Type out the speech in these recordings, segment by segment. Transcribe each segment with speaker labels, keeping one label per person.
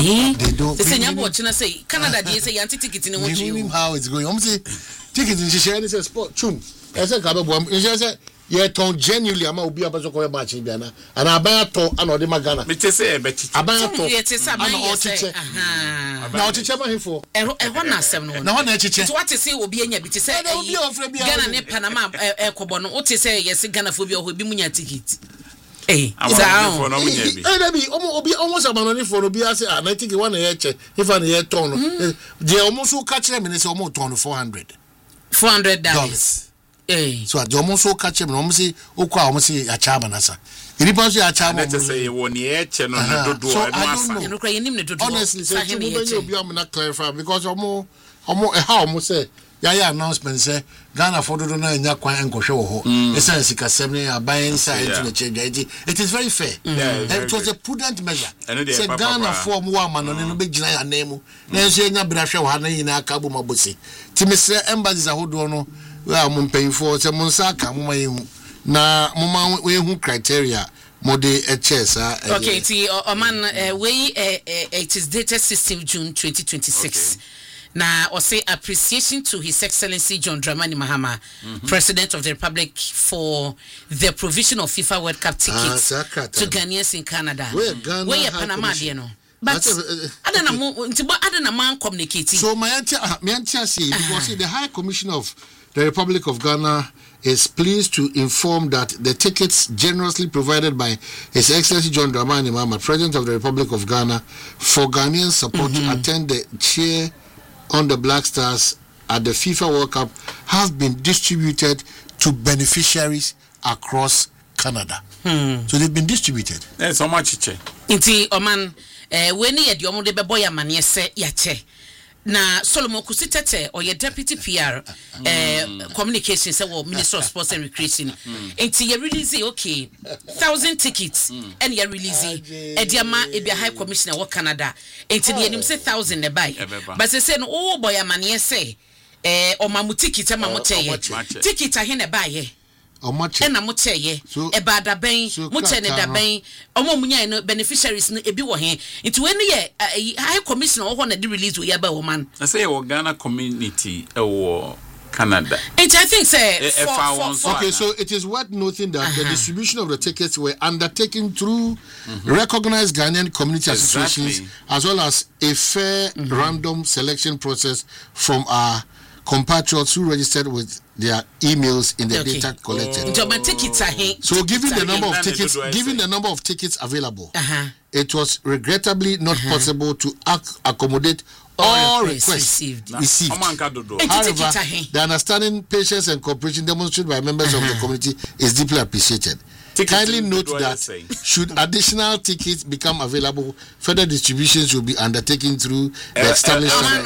Speaker 1: They don't.
Speaker 2: They say Nyambo say Canada. They say anti ticket in the
Speaker 1: how it's going. Say ticket in Shisha is a sport. Chum. I said Kababom. I said yeah, ton genuinely ama obi abaso ko match bi ana and abaya to ana ode magana.
Speaker 3: Me say beti.
Speaker 1: Abaya to.
Speaker 2: Ye say abaya say.
Speaker 1: Na ochiche ma hifo.
Speaker 2: Ehon na asem no.
Speaker 1: Na ho na echiche.
Speaker 2: So what say obi anya bi te say Ghana ne Panama ekobo no. What say yes Ghana fo bi o bi munya ticket. Eh,
Speaker 3: for no munya bi.
Speaker 1: Eh na bi obi almost abanoni for obi ase na ticket one na che if na ye ton no. Je almost so catch them say almost ton $400.
Speaker 2: Eh.
Speaker 1: So the almost so catch them almost say okwa almost say a chama nasa. Ini pa say a chama.
Speaker 3: Let us say won ye che no na dodo
Speaker 2: asa. No kra yenim ne dodo.
Speaker 1: Honestly say you be obi am na clarify because omo how omo say ya announcement say Ghana for dodo na enya kwan enkohwe wo ho. Esa sika semne aban side to the change. It is very fair. It was a prudent measure. Say Ghana for mo amano no be gina ya name. Na enso enya brahwe wo ha na yina aka bo mabosi. Ti me say embassies ahodo no we are paying say monsaka mo mayehu na mo ma we hu criteria mo de
Speaker 2: okay ti oman it is dated 16th June 2026. Now, I say appreciation to His Excellency John Dramani Mahama, President of the Republic, for the provision of FIFA World Cup tickets to Ghanaians in Canada. Where Panama, you know. But I don't know, man communicating.
Speaker 1: So my answer say because the High Commission of the Republic of Ghana is pleased to inform that the tickets generously provided by His Excellency John Dramani Mahama, President of the Republic of Ghana, for Ghanaian support to attend the cheer on the Black Stars at the FIFA World Cup have been distributed to beneficiaries across Canada. So they've been distributed.
Speaker 3: There's so much che.
Speaker 2: Inti oman when ye di omo de bebo ya mane se ya che. Na Solomon Kusitete or your deputy PR communications or Minister of Sports and Recreation. Inti ye release okay 1,000 tickets and ye release Ediama e be High Commissioner of Canada. Inti ye nim say 1,000 ne buy. But they say no oh boy ya mane say o mamu ticket ma mote ticket a ne buy ye.
Speaker 1: And
Speaker 2: I'm much ye a bad abain, much and a bain, or munya beneficiaries a be here. Into any year a high commissioner or one at the release we have a woman.
Speaker 3: I say Ghana community or Canada.
Speaker 2: It I think say
Speaker 1: okay, so it is worth noting that the distribution of the tickets were undertaken through recognized Ghanaian community associations as well as a fair random selection process from our compatriots who registered with their emails in the data collected. So given the number of tickets available, it was regrettably not possible to accommodate all requests received. However, the understanding, patience and cooperation demonstrated by members of the community is deeply appreciated. Kindly note that should additional tickets become available, further distributions will be undertaken through the established channels.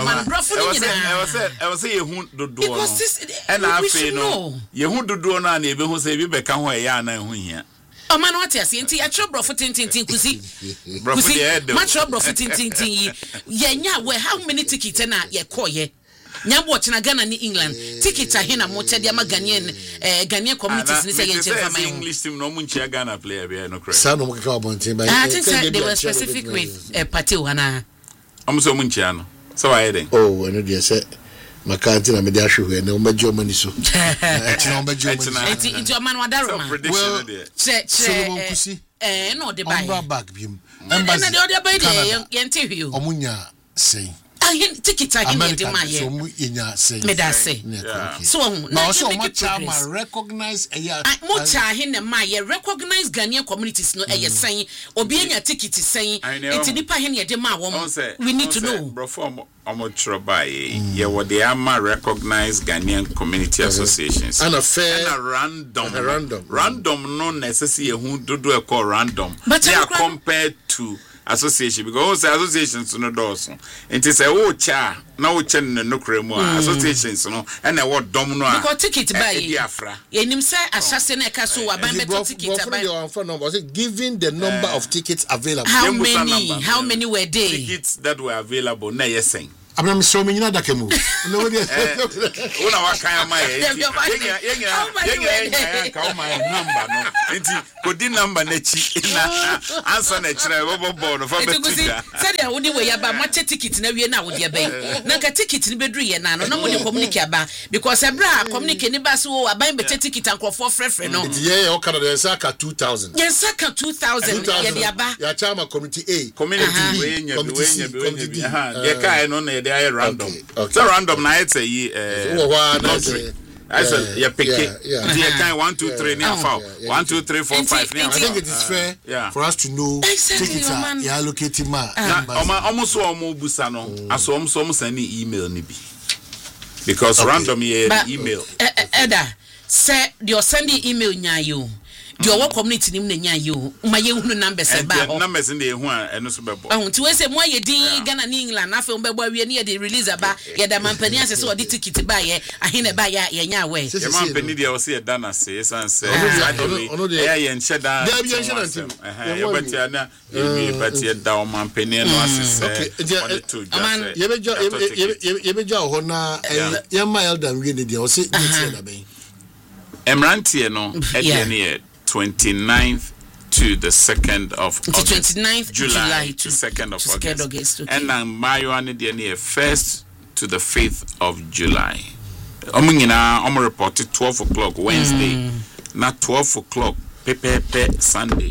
Speaker 3: I was saying you do and I say no. You do do na na ebe ho say bi beka ho ya na hu hia.
Speaker 2: O man what ase nti ya tro brofo tintin kusi. Kusi ma tro brofo tintin ye nya we how many tickets na ye koye. Nyambo china Ghana ni England ticket ahina mo chede ama Ghanaian communities ni say yenche fama
Speaker 3: English team no munchia Ghana player be no correct.
Speaker 1: Sa no mo ka abontin ba.
Speaker 2: I think they were specific with party wana.
Speaker 3: Am so munchia no. So why then?
Speaker 1: Oh, no dey say makanti na me dey ahwe na o majo mani so. Etina o majo mani.
Speaker 2: Enti o man wadaro ma.
Speaker 3: Well,
Speaker 1: Solomon Kusi.
Speaker 2: No dey buy.
Speaker 1: Ombra back bim.
Speaker 2: Embassy. Na dey other buy dey yente hwi o.
Speaker 1: Omunya say
Speaker 2: ticket ahina de ma ye.
Speaker 1: So mu enya say.
Speaker 2: Me da say. So
Speaker 1: na so much recognize
Speaker 2: mo cha ahina ma ye recognize Ghanaian communities no eye say obi enya ticket say enti nipa ahina de ma wo we need to know.
Speaker 3: Bro omo troba ye what they ama recognize Ghanaian community associations
Speaker 1: and a fair
Speaker 3: and a random no necessary who do e call random
Speaker 2: but
Speaker 3: they are compared to association because associations no does it is a cha na wo chen no kremu associations no and what dom no
Speaker 2: because ticket buy ye nim say asase na e ka so wa ban beto ticket buy
Speaker 1: given the number of tickets available
Speaker 2: how many were there
Speaker 3: tickets that were available na yesen
Speaker 1: I'm so many that can move. Nobody
Speaker 3: Una wakaya my number no. Enti kodi number nechi na answer na chira bobo no for betika.
Speaker 2: Said ya wodi we ya ba match ticket na wie na wodi ya ben. Na ka ticket ni bedru ye na no na mo de communicate aba because ebra communicate ni ba so aban be ticket ankofo frefre no.
Speaker 1: Enti ye o kana de saka 2000.
Speaker 2: Yes saka 2000 ye de aba.
Speaker 1: Ya chama community A.
Speaker 3: Community we nya be. Ye kai no na ye de random. So random na it's a lottery. I said, you pick it. Yeah. 1, 2, 3, near 4. 1, 2, 3, 4, 5.
Speaker 1: I think it is fair for us to know tickets are allocated.
Speaker 3: Almost all more busano. As almost any email, because random email.
Speaker 2: Eda, say you're sending email nyayo. Do your community name nya you my number say ba
Speaker 3: numbers in the ho eno so bebo
Speaker 2: ti we say mo ye din Ghana ni England na fe mbebo awie ne dey release aba ye da mampani ase so odi ticket ba ye ahine ba ya nya we
Speaker 3: ye mampani dey o say ye dana say sanse ye nche da
Speaker 1: there be nche na
Speaker 3: ye betia na ye betia da o mampani no ase
Speaker 1: ye beja ho na ye mile than we dey o say ticket na ben
Speaker 3: Emrantie no edene 29th to the 2nd of August.
Speaker 2: 29th
Speaker 3: July to 2nd of August. And now Mayo and the 1st to the 5th of July. I'm reported 12 o'clock Wednesday. Not 12 o'clock pepe Sunday.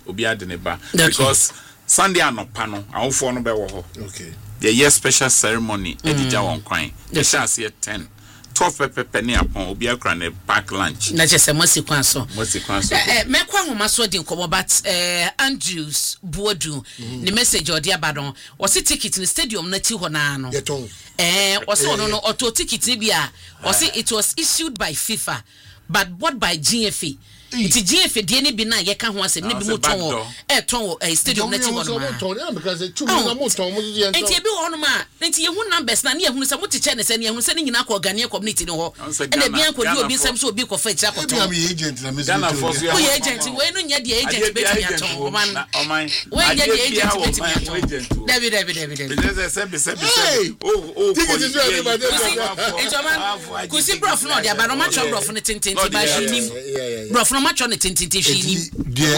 Speaker 3: Because Sunday are not panel. I won't no be okay. The year special ceremony. Edija won kwine. The shall see at 10. 12 penny upon obi akra ne pack lunch
Speaker 2: na je se mosi kwanso me kwa homa so di nkomo but Andrews Buodu ni message odi abadon o si ticket ni stadium na ti ho na no o so no auto ticket ni bia o si it was issued by FIFA but bought by GFA Iti GFA die ni bi na ye ka ho asem ne bi mo ton stadium na ti ho no ma
Speaker 1: because two na mo ton mo di
Speaker 2: enti e bi ho no ma enti ye hu numbers na ye hu se mo tiche ne se ne ye hu se ne nyina ko Ghanaian community no ho e bi an ko di obi nsem so obi ko fa tira ko ton
Speaker 1: be agent na me
Speaker 2: o ye agent we no nya di agent be ti aton o man we nya di agent be ti aton David
Speaker 3: oh
Speaker 2: enti man ku si prof no dia ba no ma cho prof ne tintin ti ba shi nim prof no match on the tintin shi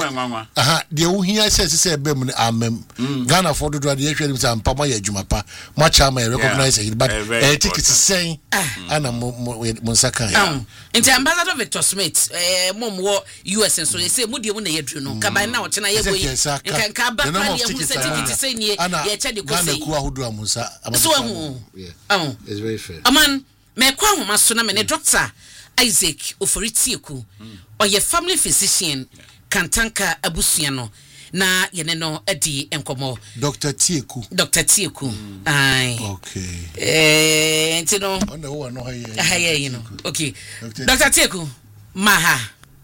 Speaker 1: de wo hia say bem ne amem Ghana for do de hwe ni am pa ma ya adwuma pa match am recognize it but ticket sen ana mo nsaka
Speaker 2: nti ambassador Victor Smith mom wo US so say mu de mu na yedru no ka ban na wo chena ye boyi nka ba pa ye hu say ticket sen ni ye che de ko say
Speaker 1: Ghana ku ahodo amusa
Speaker 2: so hu
Speaker 1: it's very fair
Speaker 2: aman me kwa homa so na me ne doctor Isaac Oforitieku oye family physician Kantanka Abusua no na yene no adi enkomo
Speaker 1: Dr. Tieku
Speaker 2: ai
Speaker 1: okay
Speaker 2: enti no
Speaker 1: onda wo no
Speaker 2: haye you know okay Dr. Tieku maha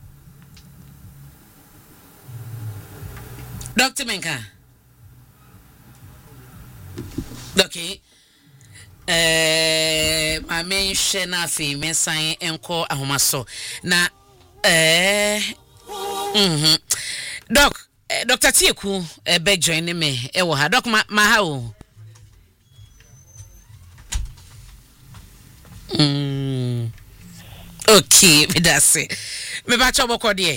Speaker 2: Dr. Menka okay my main shena fi mensan enko ahomaso na doc Dr. Tieku be join me e wo ha doc ma ha o okay that's it me ba chobo ko de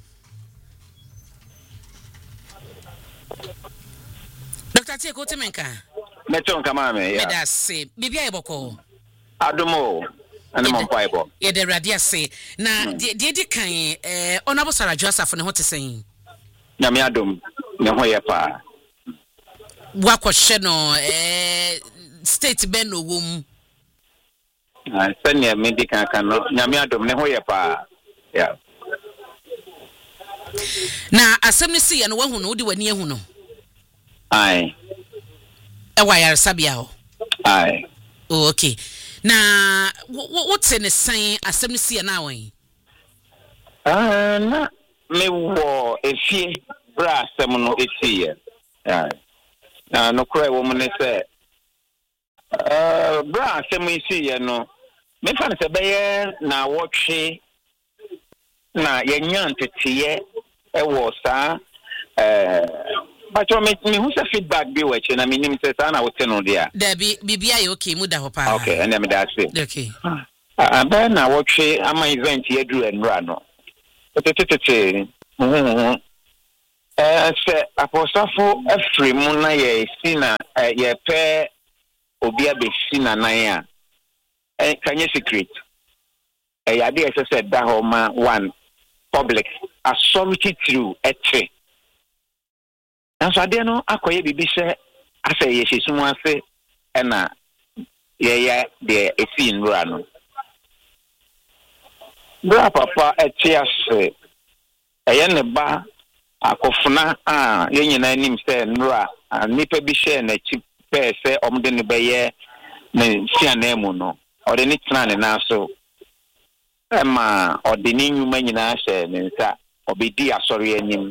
Speaker 2: Dr. Tieku temenka
Speaker 4: Meton kama me ya.
Speaker 2: That's say bibia eboko.
Speaker 4: Adumo ana mo paibo.
Speaker 2: Ye de radia say na de kan honorable Sarah Joseph ne ho te sen.
Speaker 4: Na me adum ne ho ye pa.
Speaker 2: Wa ko hye no state ben no wom.
Speaker 4: Sanya me di kan no na me adum ne ho ye pa. Yeah.
Speaker 2: Na asem ni si ye no wahu no wodi wani ehu no.
Speaker 4: Ai.
Speaker 2: Ewa yar sabia ho.
Speaker 4: Ai.
Speaker 2: Oh, okay. Na what's in the sign asem ni si na wan?
Speaker 4: Na me wo efie bra asem no efie. Ai. Na no kure wo mun se bra asem efie no me fa se beye na wotwe na yenya ntetiye ewo sa But me who's a feedback be watching? I mean, him says, "I will tell you there."
Speaker 2: There be okay, muda hopa.
Speaker 4: Okay, and then that's it.
Speaker 2: Okay.
Speaker 4: Ben na watch am event here do and run. Say apostle every mona ye sina ye pe obi abesina na ya. Can you secret? Ya dey said that homa one public authority through etche. And so dey no akoye bibi se ase ye hyesu ase na ye de esi nra no. Bra papa etiase ne ba akofuna ye nyina nim se nra nipa bi share na chi pe se omde ne beye ne siana mu no ode ni tena ne na so ma ode ni nyuma nyina hye ne nsa obedi asori anim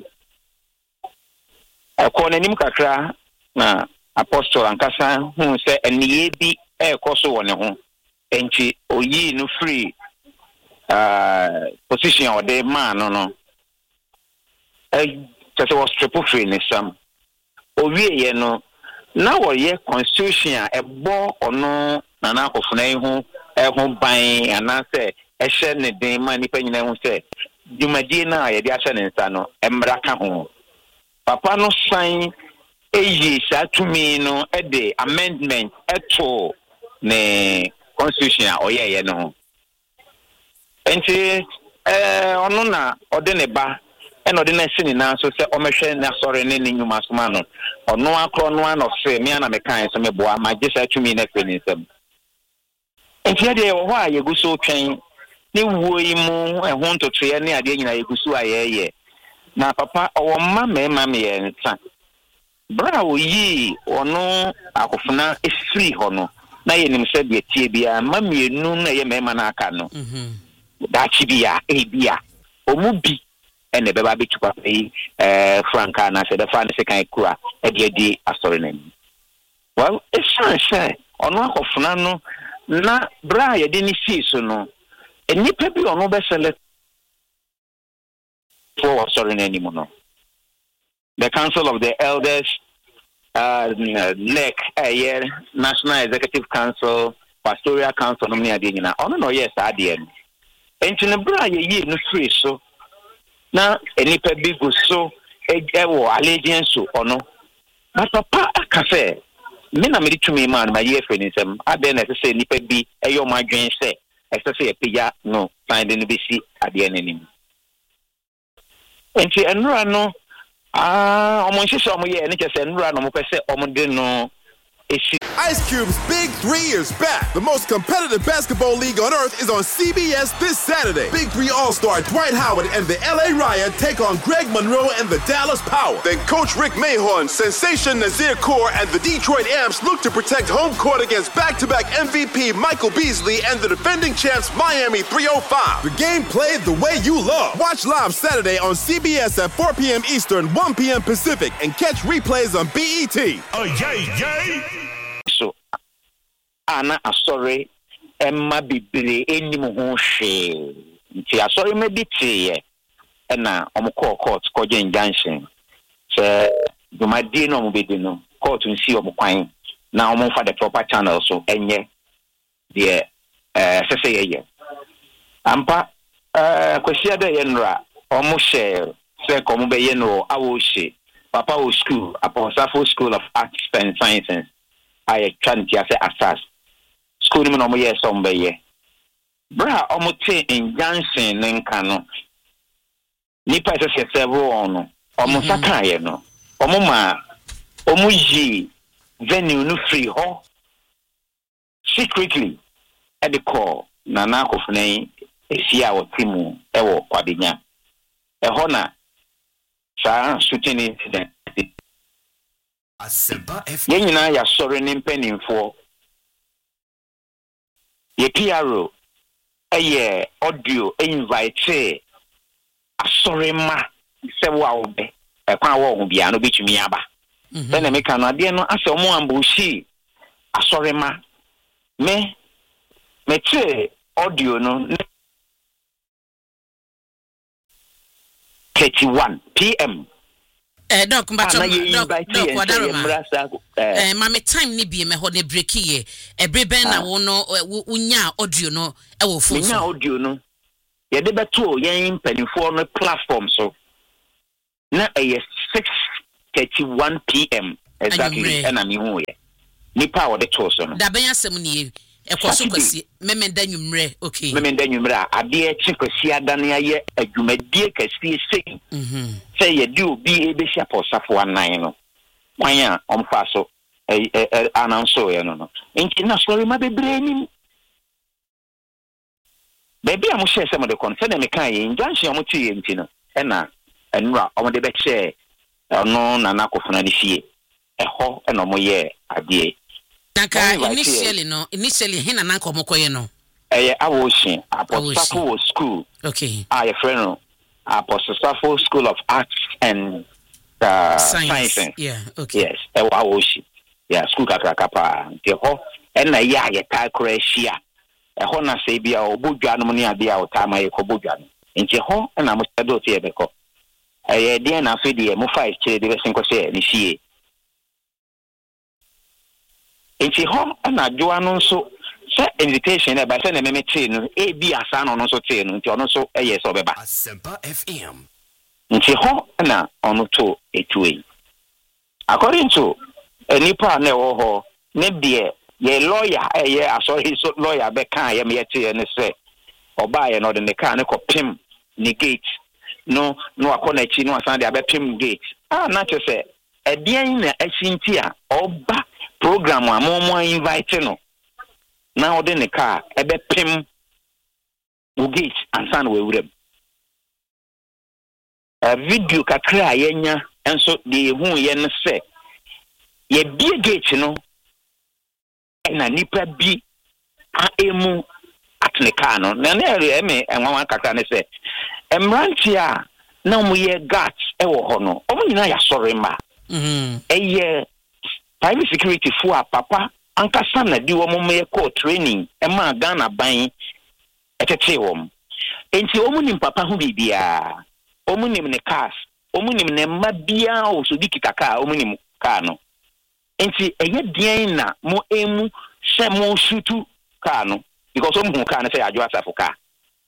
Speaker 4: ko na nim kakra na apostle ankasa hu se eniye bi ekoso woni ho enti oyi no free position or the man no just was triple free in some owie ye no na wo ye constitution e bo ono na na akofuna hu ban ana se e hye ne den ma ni panyina hu se dwumadie na ye de ahye ne nsa no emra ka ho papa no sign eyi satumi no e de amendment eto ne constitution a oye ye no enti ono na ode ne ba eno de na sini na so se omehwe na sori ne nyuma soma no ono akro no an ofe me na me kan so me boa ma gesa tumi na fe ni nsam enti ade wo ha yeguso twen ni wuo yi mu ehun ntotoye ne ade nyina yeguso ayeye na papa owo mma me ye nta bra wo yi ono akofuna efiri ho no na ye nim se de tie bia ma mienu na ye mema na aka no dachi bia ebia omubi ene beba bitu papa yi franka na se the fan se kan kura e di asori na ni well it's ono akofuna no na bra ye de ni fi so no enipa bi ono be select for asori na ni mo no the council of the elders NEC National Executive Council Pastoral Council no me ade nyina ono no yes ade no enti ne bra ye no free so na enipa bi go so ewo allegiance ono but papa akafe me na me tumi man ma ye fe ni sem ade na se enipa bi eyo madwen se se epeja no find no be si ade nanim enti enura no omonhye omo ye ne kese enura no mo pese omo de no
Speaker 5: Ice Cube's Big 3 is back. The most competitive basketball league on earth is on CBS this Saturday. Big 3 All-Star Dwight Howard and the LA Riot take on Greg Monroe and the Dallas Power. Then Coach Rick Mahorn, Sensation Nazir Kaur, and the Detroit Amps look to protect home court against back-to-back MVP Michael Beasley and the defending champs Miami 305. The game played the way you love. Watch live Saturday on CBS at 4 p.m. Eastern, 1 p.m. Pacific, and catch replays on BET. Oh, yay!
Speaker 4: So ana asori emma bibire enim ho hwe nti asori me bitie na omko court ko junction se dumadi no mo bedi no court nsi omkwan na omfa the proper channel so enye de sese yeye ampa kwesi de yenra omo share se ko mo be ye no awo hye papa o school Apostle School of Arts and Sciences I can't just say assas. School no mo yes on be bra omo te in Jansen nkano. Nipa se several ono. Omo sakaye no. Omo ma omo yi venue no free ho. Secretly at the call na na kofuna esia wo timu e wo kwadenya. E ho na sa shooting incident. Ye nyina ya sori ne mpanimfo ye PRO eye audio invite asori ma se wa obe kwa wo hu bia no bitumi aba na me kan ade no ase omo ambushi asori ma me che audio no 31 PM
Speaker 2: Doc mbacho doc wadaroma mame time ni bi me ho ne break ye ebreben na wo no unya audio no e wo phone
Speaker 4: unya audio no ye de beto yen panifo no platform so na 6:31 p.m. exactly and am hu ye nipa wo de to so no
Speaker 2: da ben asem ni ekoso kwasi memenda nwumre okay
Speaker 4: memenda nwumre ade chikwasi adane aye adwumadie kasi sei say ye do bi ebehia posafo anan no kwanya omfa so announce ye no nti na sorry ma bebre ni baby am share some of the concern me kan ye injunction am ti ye nti no na enura om de be share no na nakofuna ni fie eho na omo ye ade
Speaker 2: Naka initially hina nanko mokoye no.
Speaker 4: Awoshin Apostle School.
Speaker 2: Okay.
Speaker 4: Your friend Apostle School of Arts and Science.
Speaker 2: Yeah, okay.
Speaker 4: Yes, Awoshin. Yeah, school kakapa. The ho na ya ta Croatia. Ho na say bia obodwa no ni ade a otama ye kobodwa no. Nti ho na mo do tie beko. Dey na fe dey mo 5 kire dey be say ni fie. Enti ho na adwoa no nso se invitation e ba se na memete no e bi asa no nso te no nti ono so eye so beba
Speaker 6: Asempa FM
Speaker 4: nti ho na ono to etuwe according to nipa na wo ho ne de ye lawyer ye asori so lawyer be kan ye me te ne se oba ye no de ne kan ne ko pim ni gate no akona chi no asan de abepim gate na che se edian na asinti a oba program amomo invite no na ode ne car ebe pim ugate ansan we wurem video kakra yenya enso de hu ye ne se ye bie gate no na nipa bi a emu atne car no na ere me enwa kakra ne se emranti a na mu ye guards e wo ho no omo nyina ya sori ma eye private security for papa ankasa na di wo mo call training e ma Ghana ban etete wo enti omunim papa hu bibia omunim ne cars omunim ne mabia o so di kitaka omunim car no enti eye dien na mo emu se mo shutu car no because omu car na say adwo asafo car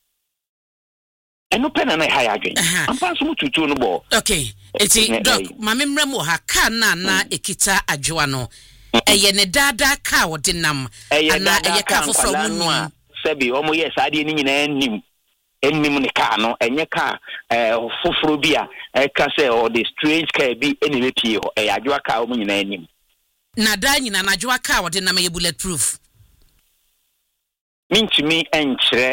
Speaker 4: eno pena na ha ya adwen ampa so mututu no bo
Speaker 2: okay eti doc mamemrem wo ha car na ekita adwoa no eye ne dada car wo dinam ana eye car foforo mu no
Speaker 4: sebi omo yes ade ni nyina ennim ne car no enye car foforo bia ka say o the strange car bi eni repie ho adwoa car omo nyina ennim
Speaker 2: na da nyina na adwoa car wo dinam ye bulletproof
Speaker 4: minchimi enchire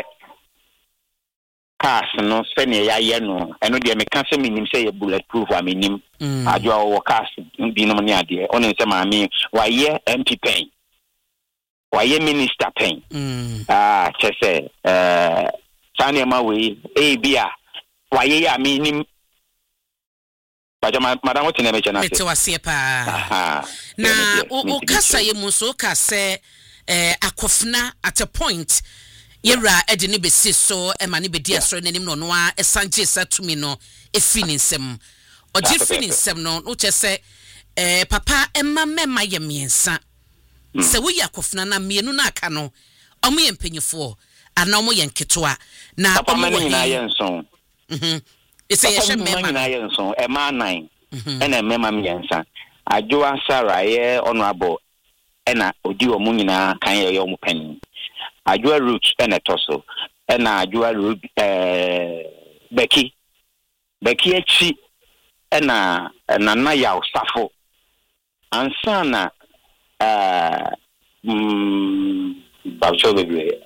Speaker 4: cars no sene ya ye no eno de me kan se minim se ye bulletproof a minim adwoa wo cars bi no ne ade ono se ma mi wa ye MP pen wa ye minister pen chese sane ma we bia wa ye ya minim bajama madam otine me chana
Speaker 2: se wase pa na o kasa ye mu so ka se akofna at a point yera edine besi so ema ne bedi asoro nanim no no a esanje satumi no efininsem oje fininsem no no chese papa emma mema ye miensa se wo yakofna na mienu na aka no omo ye mpanyifo ana omo ye nketoa na
Speaker 4: omo wo na ye nson
Speaker 2: ese ye hwe mema
Speaker 4: na ye nson ema 9 ena mema miensa adwoa sara ye honorable ena odi omo nyina kan ye omo pani adwoa root ena toso ena adwoa root Becky echi ena na ya usafo ansana bacho bebe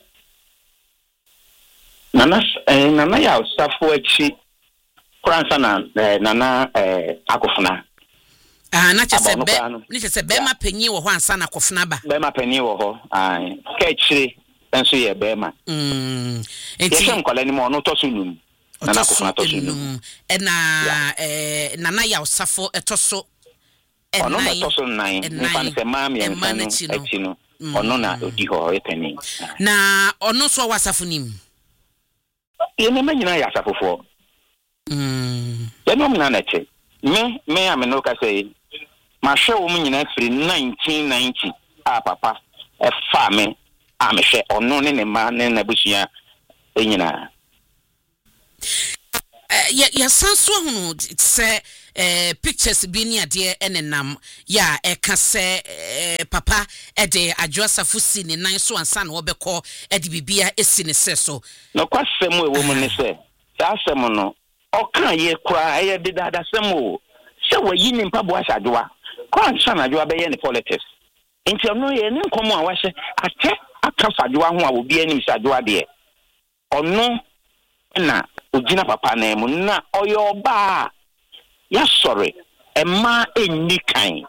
Speaker 4: nana ya usafo echi kransa na akofuna
Speaker 2: na chese be ma panyi wo ho ansa na akofuna ba
Speaker 4: be ma panyi wo ho ka echi enso ye be ma enti nkola ni mo no to sunum nana akofuna to sunum
Speaker 2: nana ya usafo etoso
Speaker 4: ono na to sunum nine se mami echi no ono na odi ho epeni
Speaker 2: na ono so wasafo nim
Speaker 4: ye me nyina ya asafofo ye no na na che me am no ka say ma hwe wo nyina firi 1990 papa e fa me am hwe ono ne ma ne na busua enyina
Speaker 2: ya sanso hunu se pictures bi ni ade enenam ya eka se papa de adwoasafo si ne nan so ansa na obekọ de bibia esi ne se so
Speaker 4: no kwasem e wo mu ne se asem no oka ye kura ye de dada sem o se wayi ni mpabo asadwoa kwa nsa na adwoa be ye ne politics nti no ye ne nkomo a wahye ate aka sadwoa ho a obi anim sadwoa de ono na ojina papa na mu na oyo ba ya sorry emma enni kan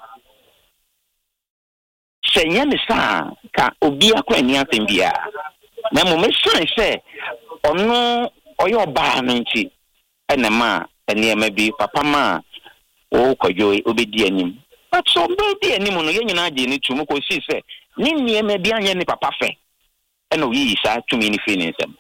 Speaker 4: senye ne sa ka obi akwani atembia na mo mesan se ono oyo ba no nti enema eniema bi papa ma o kwajo obedi anim but so obedi anim no ye nyina age ne tumu ko si se ni niema bi anye ne papa fe ena oyi sa tumi ni fi ne nsem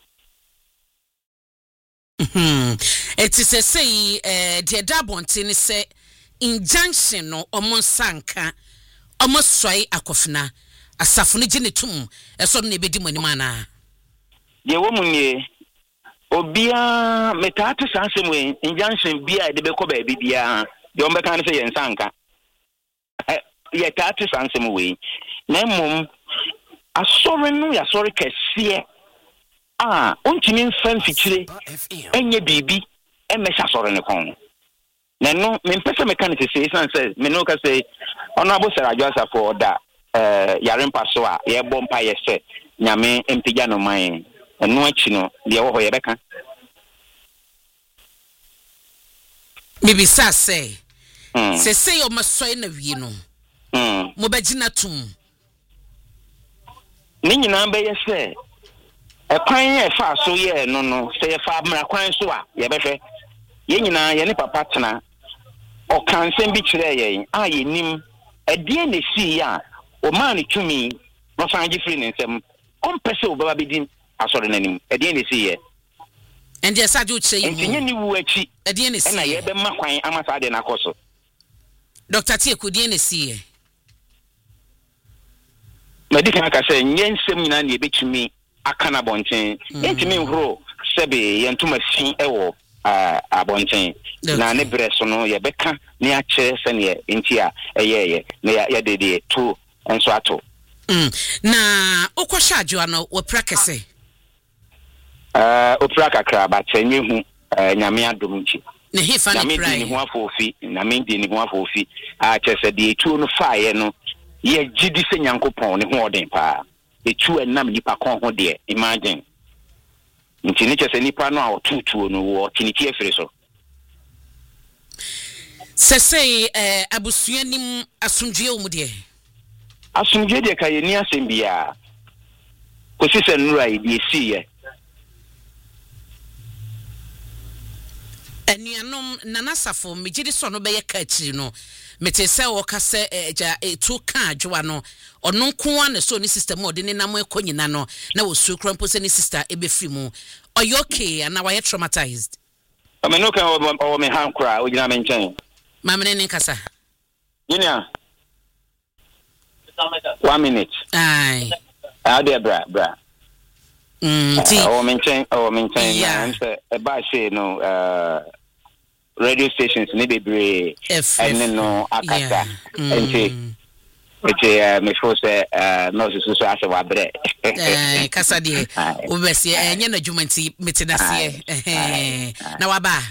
Speaker 2: it is a say the dabonti ni say injunction no omonsanka omosoi akofna asafo ne gine tum eso na ebedi mani mana
Speaker 4: de wo munye obia metatu sansem we injunction bia de be ko ba bibia de on be kan say yensanka ye tatu sansem we na mum asore no ya sore kese ontimi mfan fikire enye bibi emesha sore ne kon na no me mpese mechanic say say me no ka say ono abosara adwasa for da yarempa so a ye bompa ye se nyame empija no man eno achi no de wo ho ye beka
Speaker 2: bibi sa say say o masoi na wi no mo bagina tum
Speaker 4: ni nyina be ye se ekwan ye fa so ye no se ye fa mra kwan so a ye behwe ye nyina ye ne papa tena o kansem bi kire ye ye nim edie ne si ya o man tumi no sanji free nsem on pese o baba bidin asore nanim edie ne si ye
Speaker 2: and ye sa ju che yi
Speaker 4: enye ni wu achi
Speaker 2: edie ne si
Speaker 4: na ye be makwan amasa de na koso
Speaker 2: Dr. Tieku die ne si ye
Speaker 4: medical ka say nyensem nyina ne betumi akana bonten entimi nhro sebe yentuma fi ewo abonten na ne breso no ye beka ne a kire se ne entia eyeye na ya dede to enso ato
Speaker 2: na okosha adwoa no wo prakese
Speaker 4: opraka kraba tenye hu nyame adom nchi
Speaker 2: ne hefa ne
Speaker 4: prai nyame di ho afofi na me di ne ho afofi a kire de etu no faaye no ye gidi se nyankopon ne ho oden pa etu enam nipa kon ho de imagine nti ne chese nipa no a otutuo no wo tiniti afiri so
Speaker 2: sesei abusuanim asumdue mu de
Speaker 4: asumdue de ka ye ni asembia ko sise nura ide siye
Speaker 2: enuanom nanasafo megidi so no be ye ka akiri no mete se wo ka se ja etu ka adwoa no ono nko an so ni system ode ni nam ekonyina no na wo su krampo se ni sister ebefri mu oyoke ana wa traumatized
Speaker 4: ameno kan o me hankra o gina me nchen
Speaker 2: mamene ni kasa
Speaker 4: yinia 1 minute
Speaker 2: ai
Speaker 4: ade bra
Speaker 2: ti
Speaker 4: o me nchen na se e ba se no radio stations ni bebre and no akata enti me force no so ase wa bre
Speaker 2: kasa de obese enye na dwumanti metenase na waba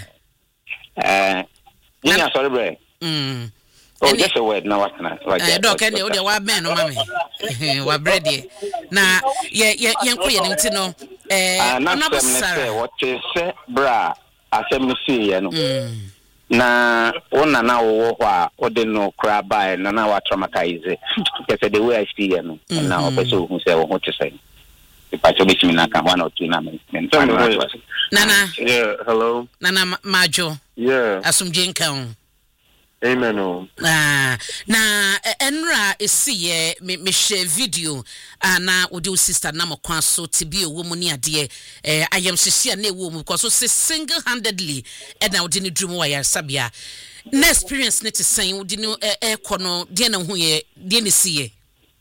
Speaker 4: nya sorry bre oh just a word na what na
Speaker 2: doc ene o de wa ben no mame wa bre de na ye nko ye nimti no
Speaker 4: na say what say bra asem si ye no na wona na wo ho a ode no kra bai na wa traumatize because the way I see you na opeso hu say wo ho te say ipa so bitimi na ka 1 or 2 na men
Speaker 2: nana
Speaker 6: yeah hello
Speaker 2: nana majo
Speaker 6: yeah
Speaker 2: asumje nkan
Speaker 6: amen
Speaker 2: na enra esiye me share video na odi sister na mokwan so tibi ewo mu ni ade ayam hyehyia na ewo mu because so single handedly na odi ni drum wa ya sabia na experience net saying wo di no kono de na hu ye de ne sie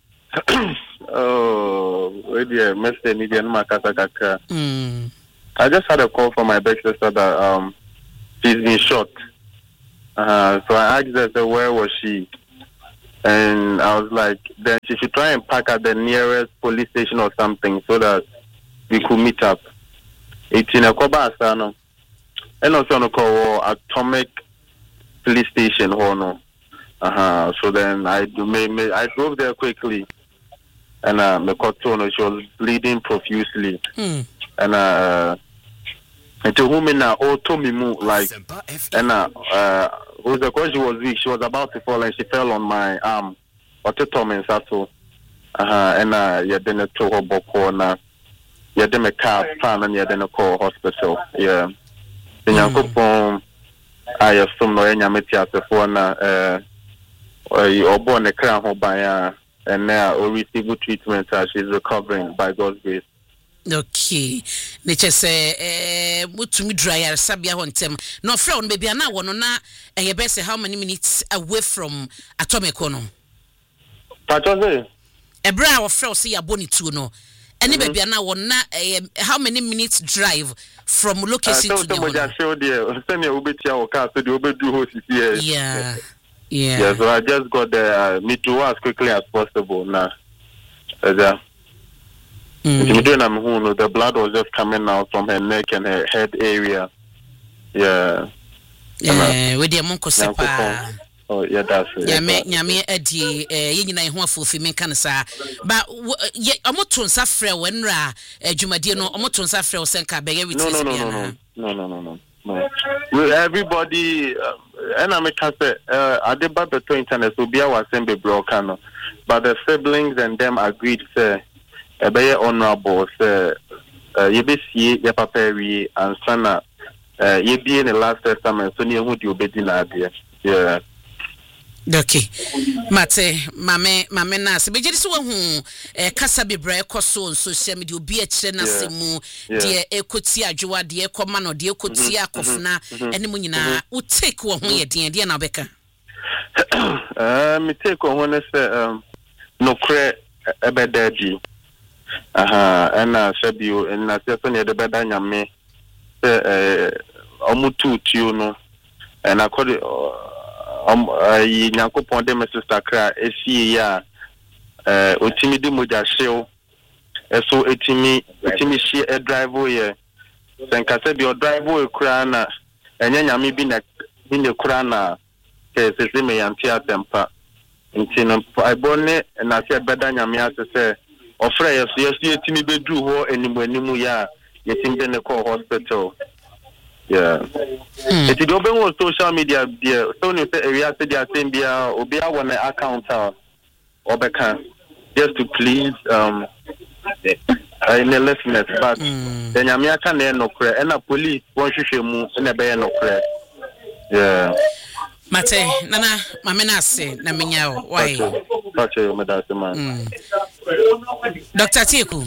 Speaker 6: Oh, dear, Mr. Nidian Makasakaka. I just had a call from my big sister that she's been shot. So I asked her, where was she? And I was like, then she should try and park at the nearest police station or something so that we could meet up. It's in a Koba Asano. And also on a call Atomic police station. So then I drove there quickly. And my cotton, she was bleeding profusely. And to whom in told me move like and was because she was weak, she was about to fall and she fell on my arm. Or to Tom and Sasso. And you didn't to her boko na you didn't car fan and you didn't call hospital. Yeah. Then you go I assume no any metia for na or born a crown ho by and now we receive good treatment as she's recovering by God's grace.
Speaker 2: Okay. Nature say to me dry sabia hontem. No flow baby na wono na e be say how many minutes away from Atomic Kono?
Speaker 6: Patroze.
Speaker 2: Ebra of flow say aboni tu no. Any baby na wona how many minutes drive from location to the Yeah.
Speaker 6: Yeah, so I just got there me to as quickly as possible now. The blood was just coming out from her neck and her head area. Yeah.
Speaker 2: With the monko sepa.
Speaker 6: Oh, yeah, that's it.
Speaker 2: Nyame edi yenyina ho afofi men kan sa. But omoto nsa frɛ wenra adwumade no omoto nsa frɛ osenka be everything. No.
Speaker 6: Everybody and I make say Adeba Beto internet so be our same be broken. But the siblings and them agreed say be honorable say you be see your papa wi and sana you be in the last testament so near who you be dinner there. Yeah.
Speaker 2: Okay. Mate, mame na se be so hu kasa bebre ekoso on social media obi a kire na semu de ekoti adwoa de ekoma no de ekoti akofna ene mu nyina wo take wo ho ye de na beka
Speaker 6: me take on one say no kre ebedadi and sebio and na se so ne de beda nyame omutu tio no and according Yankopon de my sister cry esi ya otimi de moja shew so etimi she a driver here senka se bi driver kura na enya nyame bi ne kura na se me yanti atempa ntino aibone na se beda nyame ase se ofre yeso etimi bedru ho animu ya yetim de ne call hospital. Yeah. It's the open on social media there. So you say area say they are saying be obia one account or bekan just to please in the listeners but then yamia can no cre and a police won hwehwemu na be no cre. Yeah.
Speaker 2: Mate nana mamena se na menya why.
Speaker 6: Pacho medase man.
Speaker 2: Dr. Tieku.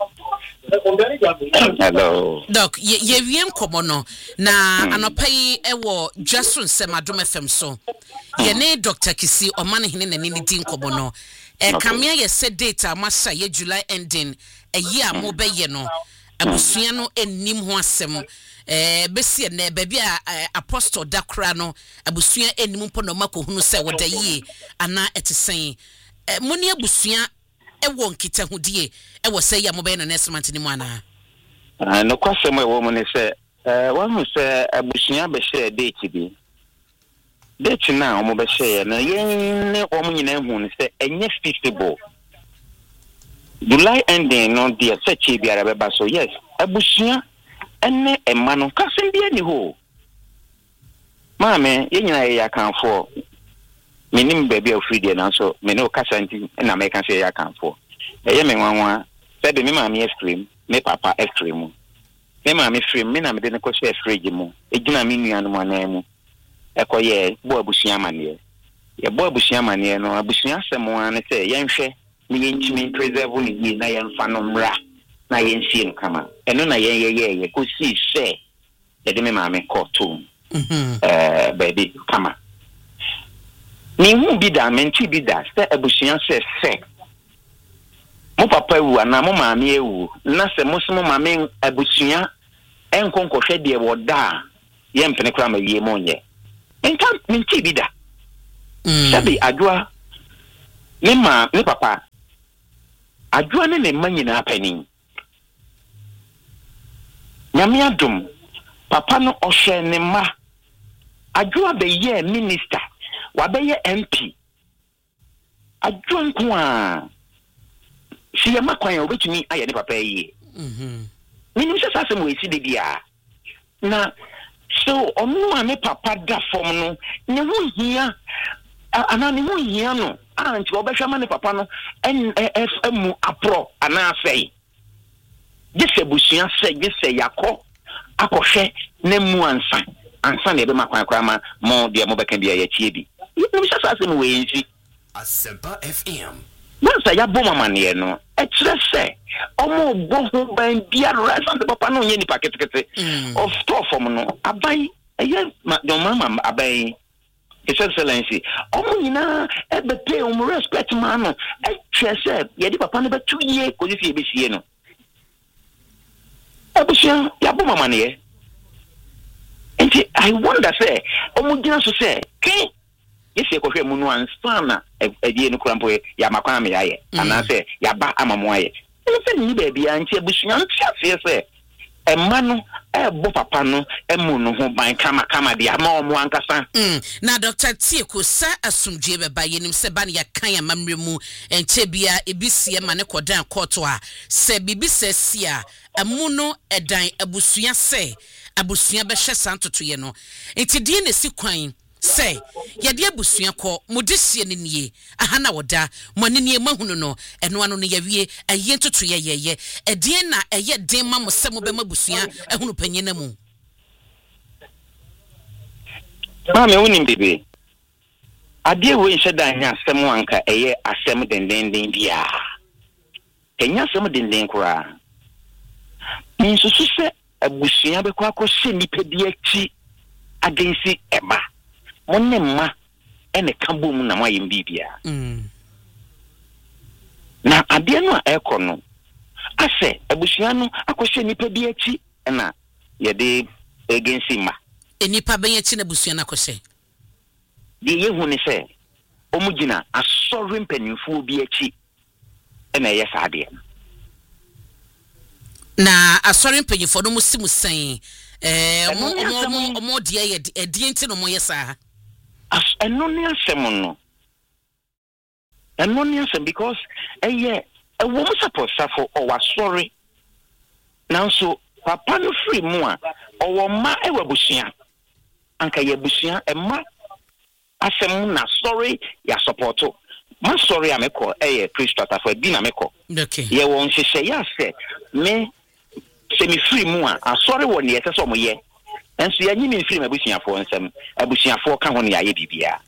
Speaker 6: Hello.
Speaker 2: Doc, ye wiem komono na anopai ewo Jason Semadom FM so. Ye ne Dr. Kisi omane hene na ni din komono. Kamia ye se data masa ye July ending year mo be ye no. Abusua no enim ho asem. Besi na baabi a apostle dakra no abusua enim mpo no makohunu se woda yie ana etesen. Moni abusua ewo nkita hudie ewo say ya mobile na next month ni mu ana
Speaker 4: no kwasem ewo mo ne se wan se abusua be share date na o mo be share na yen ne o mo nyina hu ne se enye feasible July ending no dia sechi biara be ba so yes abusua enne emma no kasem bia ni ho maame yen nyina ya kanfo minim baby of free na so me no kasanti na me kan say ya kanfo ye me nwanwa say be me maame extreme me papa extreme me maame frame me na me de ne ko share fridge mu egina me nua no manamu ekoye bo abusua mane ye bo abusua mane no abusua asemo an say yenhwe me yenchimi preserve ni na yenfa no mra na yensie no kama eno na ye ko si share ye de me maame ko to baby kama me hu bi da menti bi da se abusua se mo papa wu ana mo maame ewu na se mo se mo maame abusua enkonkohwe de woda ye mpene kra ma wie mo nye enka menti bi da sabi adwa ni papa adwa ne manyina apani nyame adom papa no ohwe ne ma adwa be ye minister wa be ye MP adwa nko a si ya makwan ya obetumi aye ne papa yi minim se sase mo esi de bia na so onu ane papa da fom no ne ho hia ana ne ho hia no anti obehwa ma ne papa no mu apro ana afei gese busua se gese yakọ akọhwe na mu ansa na ebe makwan kra ma mo de mo beka bia ya tie bi minim se sase mo we nsi
Speaker 7: Asempa FM.
Speaker 4: Once ya bo mama ne no e kire se omo go ho ban bia rest and papa no nye ni paketekete of top from no abai eye mama abai his excellency omo nyina e be pay omo respect man no e kire se ye di papa no be 2 years ko si e be sie no e be sia ya bo mama ne and I wonder say omo gina so say ke yesi ko hwe mu no ansa edie no krampo ya makwana me yaye ana se ya ba amamo aye se ni ba bia nti abusua nti afie se emma no ebo papa no emu no ho ban kama de ama omo ankasa
Speaker 2: na Dr. Tieko sa asumdwe be ba yenim se ba ne ya kan ya mamre mu enche bia ebisie ma ne kodan koto a se bibisa sia emu no edan abusua se abusua be hwe santoto ye no enti die ne si kwan say yade abusua ko modihye ne nie aha na woda mo ne nie mahunu no eno ano ne yawie aye ntoto ye edie na eye den ma mo se mo be mabusua ehunu panyina mu
Speaker 4: ma me woni bebe ade we nhyɛ da nya asɛm anka eye asɛm dendenden bia enya asɛm denden kora nsusu sɛ abusua be kwa hye nipa bi akyi agensi eba monne ma ene kambom na moyem bibia na ade no a ekono ase abusua no akohye nipa bi achi na yede agency ma
Speaker 2: enipa ben achi na abusua na akohye
Speaker 4: de yehu ne se omugina asori mpanimfo bi achi na yesa ade
Speaker 2: na asori mpanimfo no musimu san omo de ye edie nti no mo yesa
Speaker 4: enoni asem because wo mo support safo o wa sorry nanso papa no free mu a o ma e wabusua anka ye busua e ma asem na sorry ya supporto ma sorry ameko Christ atafo di na meko
Speaker 2: okay
Speaker 4: ye won hyehyɛ ya se me semi free mu a sorry won ye se so mo ye enso ya nyimi free mabusuafo nsem abusuafo ka ho ne ya ye bibia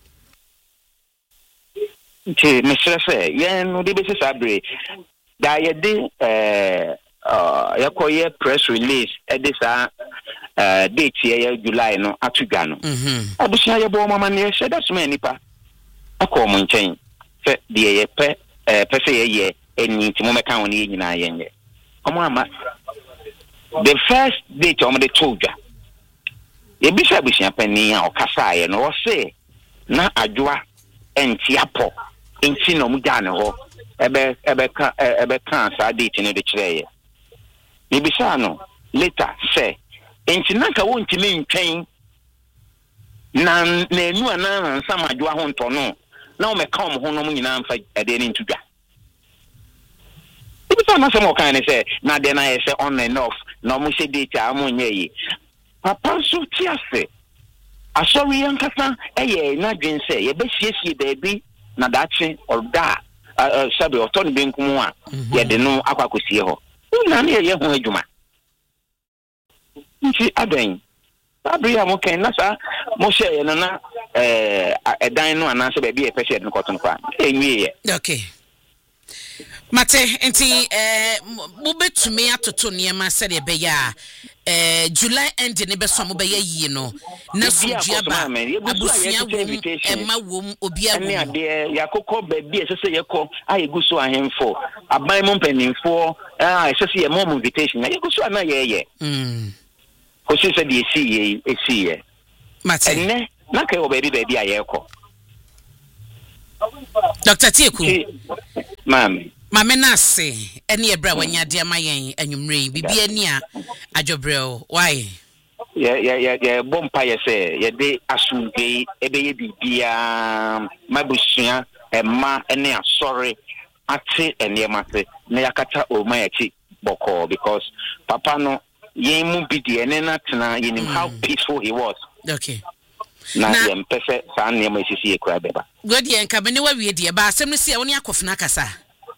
Speaker 4: nti mesere se ye no de besi sabre da ye de ya koye press release e sa date ye July no atugwa no abusua ye bo mama ne she da suma nipa akọ mo nchen se de ye pe se ye eni ti mo meka ho ne nyina ye nye omo ama the first date omo de togwa ye bisa abusua pani a okasa ye no se na adwoa enti apo enti no mu gane ho ebe kan sa date ne de kire ye ye bisa no later say enti nanka wonti me ntwen na enu ana nsa madwoa ho nto no na o meka o ho no mu nyina mfa ade ne ntudwa bisa na se mo kan ne se na de na ye se on and off na mo se date a mo nye yi papa so ti ase asori yankasa eye na dwen se ye be siesie baabi na dache orda sabe oton benkum a ye de no akwakosie ho na na ye ho adwuma nti adan abria mo ken na sa mo share na edan no anase baabi e pese no koton kwa enwie ye
Speaker 2: okay Mate enti mobetumi atoto niema said e beya July end ne beso mo beya yi no na sujia ba abusia wo ma wo obi awu
Speaker 4: ne ade yakokọ ba bi esese yekọ ayeguso ahemfo aban mo mpanimfo esese ye mo invitation na yeguso ana ye ko si se de esi ye
Speaker 2: Mate
Speaker 4: enne na kai obabi ba bi ayekọ
Speaker 2: Dr. Tieku
Speaker 4: Ma'am
Speaker 2: Mame nase eni ebra wanya de amayen anwumre bibia ni a adwobrel why
Speaker 4: ya bompa ye se ye de asunge ebe ye bibia mabusua emma ene asori ate ene mate na yakata o ma yachi boko because papa no ye mu bidi ene na tena ye how peaceful he was.
Speaker 2: Okay.
Speaker 4: Na ye mpese sa ne ma sisi e kura beba.
Speaker 2: Good ye nka bene wa wie de ba asem no se woni akofna kasa.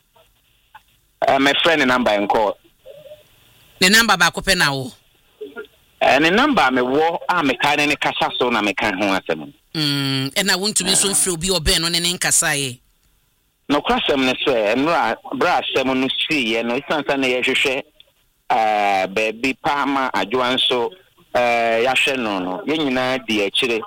Speaker 4: My friend number enko.
Speaker 2: The number ba ko pe na wo.
Speaker 4: The number me wo me ka ne kasa so na me kan ho asem.
Speaker 2: E na wontumi so mfre obi obe no ne nkasa ye.
Speaker 4: No kwasem ne se enra bra asem no si ye no isansa na ye hwehwe baby pama adwanso ya hwe no ye nyina di akire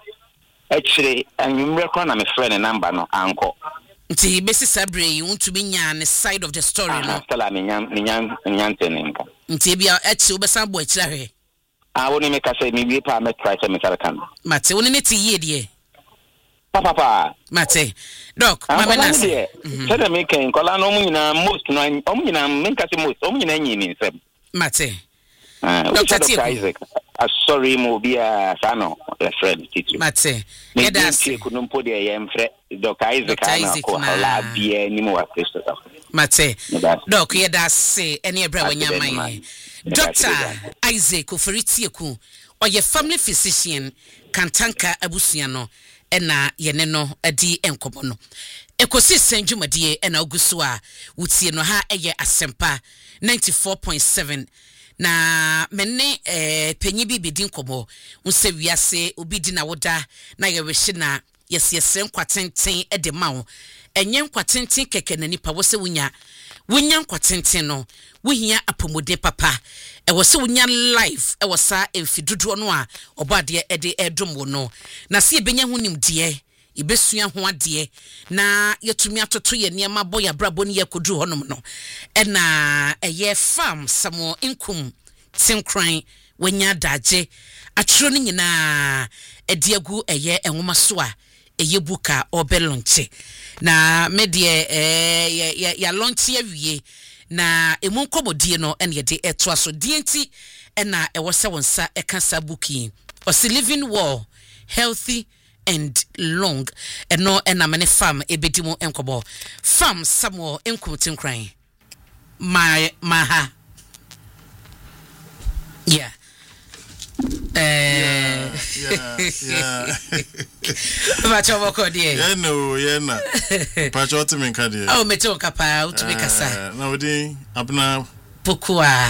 Speaker 4: anwumre ko na me friend number no anko.
Speaker 2: Nti besi sabre yi wontumi nya ne side of the story no.
Speaker 4: Stella minyan teninka.
Speaker 2: Nti bia echi obesa bo akira hwe.
Speaker 4: Woni me ka say me bi pa me try to me tell kan.
Speaker 2: Mate woni ne ti ye de.
Speaker 4: Papa.
Speaker 2: Mate. Doc, mama na say.
Speaker 4: Say me kan kola no munyina most no omunyina me ka say most omunyina nyi ni nsem.
Speaker 2: Mate.
Speaker 4: Dr. Isaac. Sorry mo bia sano the friend teacher.
Speaker 2: Mate. Yedase
Speaker 4: kunumpo de yemfre Dr. Isaac ana ko hala bia ni mo wa Kristo.
Speaker 2: Mate. Doc yedase ene ebra wanyama. Dr. Isaac Oferitieku oye family physician Kantanka abusua no ena yene no adi enkomo no. Ekosi senjumadie ena oguso a wutie no ha eye Asempa 94.7 na menne penyi bi bedi nkomo unse wiase obi di na woda na yewehye na yesese nkwatenten de ma wo enye nkwatenten keke na nipa wo se wunya nkwatenten no wuhia apomode papa wo se wunya life wo sa emfidudo no a obade de edom wo no na se ebenya ho nimde ibesua ho ade na yetumi atoto ye niam boya brabo ne yakodu honom no na eye farm samo inkum tinkran wanya daje atro ne nyina ediagu eye enwoma so a eye buka obelonche na medie ya launch awie na emu nkomodie no ene ye de eto aso dienti na ewose wonsa ekasa buki o living well healthy and long no na mane farm ebedimo enkobo farm Samuel enkumtin kran maha yeah Pacho boko die
Speaker 1: na pacho timinka die
Speaker 2: oh meto kapa utumikasa
Speaker 1: na odi abna
Speaker 2: Pukua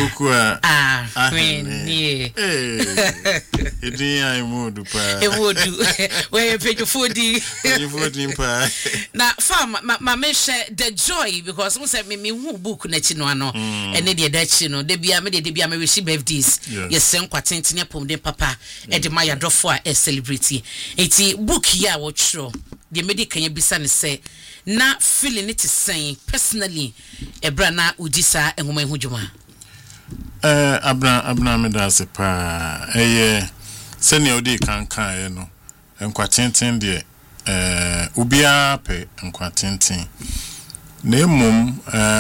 Speaker 1: ni edi ai modu pa
Speaker 2: we peju fodi
Speaker 1: pa
Speaker 2: na farm ma mention the joy because we say me hu book na chi no ano ene de da chi no de bia me wish birthdays yes nkwatenten apom de papa e de my adofo a celebrity eti book ya wo tro de medical ya bisa ne say na feeling it is saying personally ebra na udisa enhoma ehujuma
Speaker 1: abna me da se pa sene odi kan no enkwatenten de ubia pe enkwatenten na emum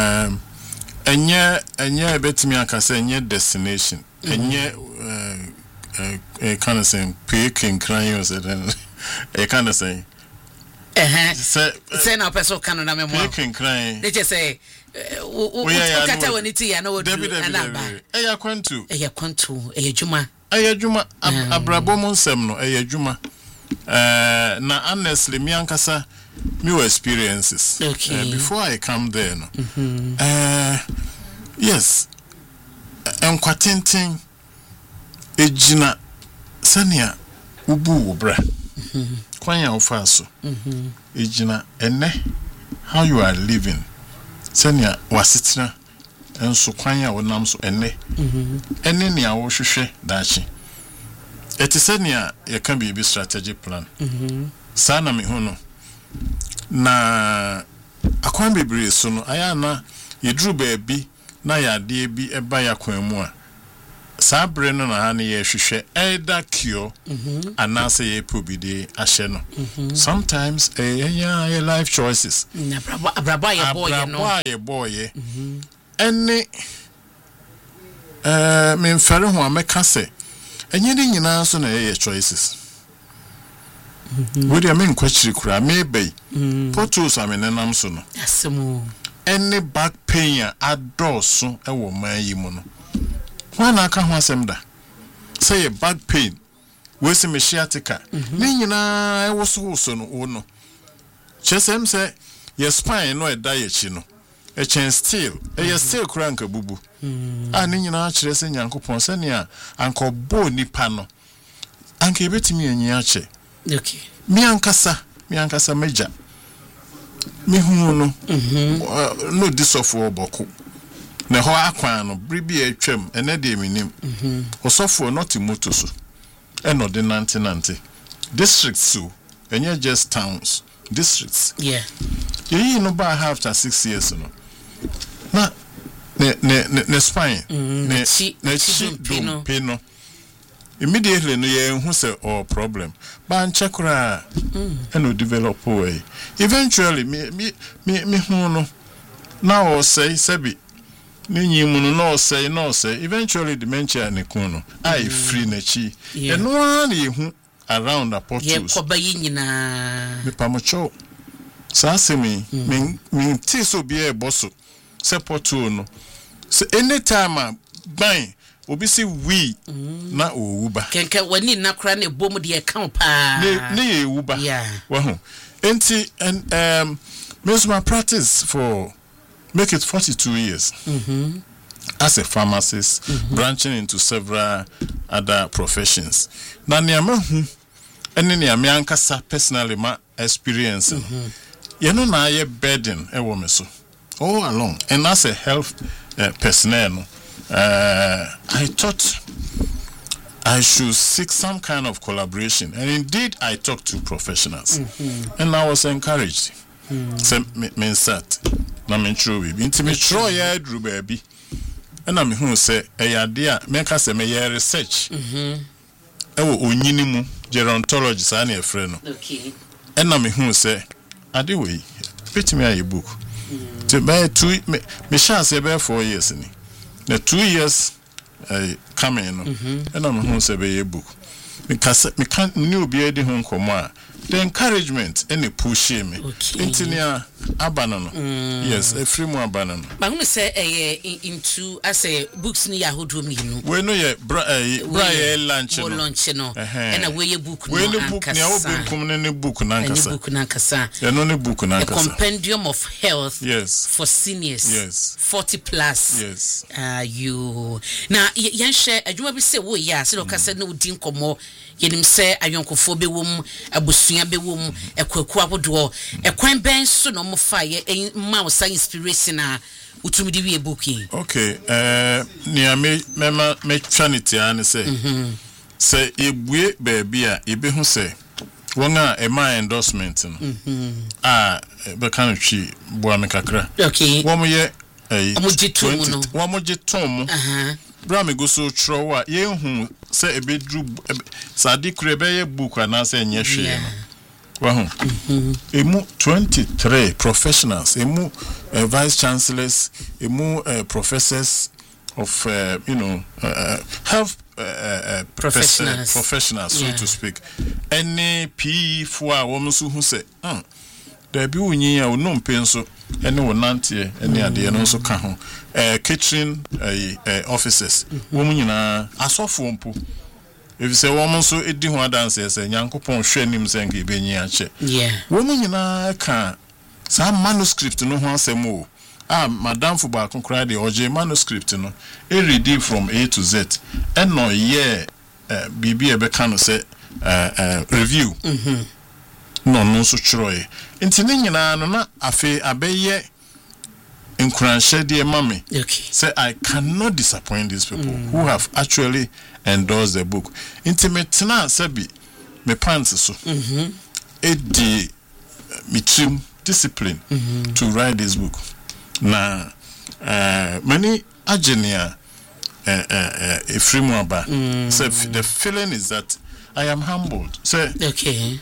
Speaker 1: enye betimi akasa enye destination enye kind of saying pick and crying or kind of saying
Speaker 2: say na person kan na memo
Speaker 1: crying
Speaker 2: they just say kata woniti ya na wodu anaba
Speaker 1: eya kwantu eya juma abrabo mo nsem no eya juma na honestly me ankasa me experiences before I come there no yes enkwatenten ejina sania ubu obra kwanya ofaso ejina ene how you are living
Speaker 8: senia wasitena enso kwan ya wonam so enne enne ne a wo hwehwe daachi eti senia ye kan bi strategic plan sana me hono na akwan bebre so no aya na yedru baabi na yade bi eba ya kwan mu a sabre no na ha ne ye hwehwe either cure anase ye probide ahye no sometimes your life choices
Speaker 2: na braba ye boy ene me mfere ho ameka se enye de nyina so na ye choices wodi amen kwachiri kura me bay potos amenenam so no asemu
Speaker 8: any back pain adoso e wo man yi mu no wana aka ho asem da say back pain we se me sciatica ne nyina e wo so no wo no chesem se your spine no e da ye chi no e chen still e ye still kura nka bubu ne nyina kire se nyankopon se ne a anka bo nipa no anka ebetimi anyi ache
Speaker 2: okay
Speaker 8: mi ankasa meja mi hu no no disofo boko na ho akwan no bribi atwam ene de minim osofo not moto so eno de nanti districts so enye just towns districts
Speaker 2: yeah
Speaker 8: you no ba after 6 years no na ne spine ne pino immediately no ye hu say all problem ban chekura and develop way eventually me hu no now say sebi ninyi mu no say eventually dementia ne kun no I free na chi e no na ye hu around the portals
Speaker 2: ye koba yi nyina
Speaker 8: me pamocho sa semi me ti so bi e boso se portal no so anytime ban obi si we na owuba
Speaker 2: kenke wani na kra na bom de account pa
Speaker 8: ne ewuba wa ho enti and my practice for make it 42 years as a pharmacist branching into several other professions na ne amahu ene ne ame ankasa personally ma experience you know na ye burden e wo me so all along and as a health personnel I thought I should seek some kind of collaboration, and indeed I talked to professionals, and I was encouraged. So me sat, na me true we. Inti me try ya drew baby, and I me who say a idea make us a me research. Ewo onyini mu gerontologist ani e friend no.
Speaker 2: Okay.
Speaker 8: And I me who say ade we put me a book. To buy 2 me chance e be 4 years ni. The 2 years coming and I'm who say be a book because me can't new be edi ho nkomo the encouragement and the push me intinia abanono yes a free more abanono
Speaker 2: but who say into as a books ni yahodo mi no
Speaker 8: we no ye bra lunch
Speaker 2: no and a way book
Speaker 8: no we no book ni awo benkum ne book na nkasa no ne book na nkasa
Speaker 2: a compendium of health
Speaker 8: yes
Speaker 2: for seniors
Speaker 8: yes
Speaker 2: 40 plus
Speaker 8: yes
Speaker 2: you na yan share adwuma bi say wo ya say no kasa na odi nkomo yenim say ayonkofo be wom abusua be wom ekwaku abodo ekwan ben so no mo fa ye ma science inspiration a utumi di wie booking
Speaker 8: okay nia me chanity an say say ebue baby a ebe hu say won a ema endorsement no be kan twi bo am kakra
Speaker 2: okay
Speaker 8: wo mo ye
Speaker 2: wo
Speaker 8: mo jitom bra me go so tro a ye hu say ebedru sadi kure be ye book na say enye hwe no wa hu emu 23 professionals emu vice chancellors emu professors of health professionals so to speak any PE for a woman so who say there be unyi a no mpenso ene wonante ene ade no so ka ho kitchen officers wo nyina asofo mpo if say wo so edi ho dance say nyankopon hwe nim say nka ebenyi ache wo nyina ka sa manuscript no ho asem o madam for ba konkra de oje manuscript no e read from A to Z and no ye bibi e be kan say review no so chroe intini nyina no na afi abeye Nkranshede mami.
Speaker 2: Okay.
Speaker 8: Say I cannot disappoint these people who have actually endorsed the book. Intimate na sabi me pants so. Edi me trim discipline to write this book. Na many agenia Efrimuaba. So the feeling is that I am humbled. Say
Speaker 2: okay.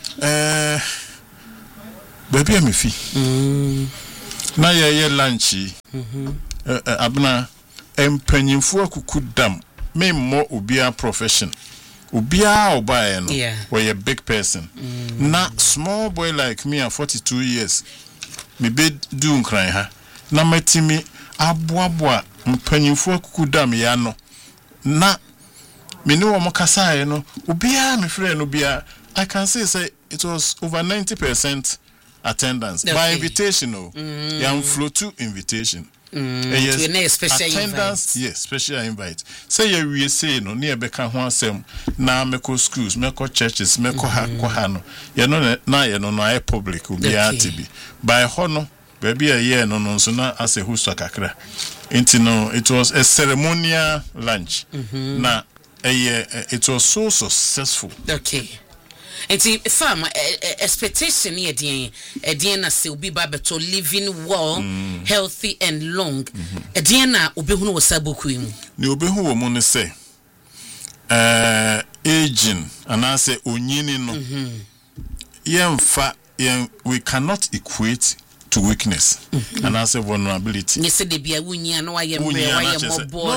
Speaker 8: Baby am fi. Na ye lunchy. Abna empanyimfo akuku dam. Me more ubia profession. Ubia obaye no. Where a big person. Na small boy like me at 42 years. Me be do nkran ha. Na matimi aboaboa mpanyimfo akuku dam ya no. Na me no mo kasae no. Ubia me frɛ no bia. I can say it was over 90% attendance by invitation. Yam flow to invitation. Yes,
Speaker 2: special
Speaker 8: attendance, yes, special invite. Say we say no near beka ho asem na meko schools, meko churches, meko ha no. You know na you know no public will be RTB. By hono baby a year no so na as a host kakra. It was a ceremonial lunch. Na it was so successful.
Speaker 2: Okay. And see, farm expectation here, Diana say be babeto living well, healthy and long. Diana obehu was sabuku.
Speaker 8: Ni obehu wo mo say aging and I say onyini no. Yemfa we cannot equate to weakness and I say vulnerability.
Speaker 2: You say the be a wunya no I am more